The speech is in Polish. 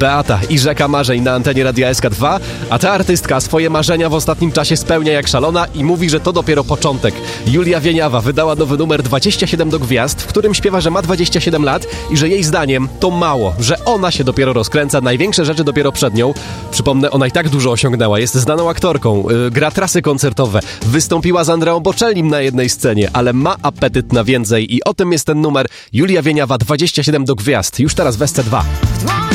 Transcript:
Beata i Rzeka Marzeń na antenie Radia SK2, a ta artystka swoje marzenia w ostatnim czasie spełnia jak szalona i mówi, że to dopiero początek. Julia Wieniawa wydała nowy numer 27 do gwiazd, w którym śpiewa, że ma 27 lat i że jej zdaniem to mało, że ona się dopiero rozkręca, największe rzeczy dopiero przed nią. Przypomnę, ona i tak dużo osiągnęła, jest znaną aktorką, gra trasy koncertowe, wystąpiła z Andreą Bocellim na jednej scenie, ale ma apetyt na więcej i o tym jest ten numer. Julia Wieniawa 27 do gwiazd, już teraz w SC2.